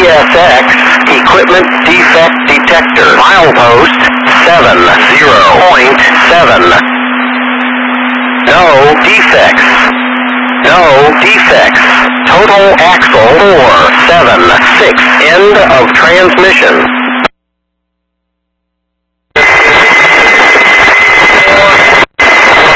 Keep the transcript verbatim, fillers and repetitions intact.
S X, equipment defect detector, milepost seven zero point seven. No defects. No defects. Total axle four seven six. End of transmission.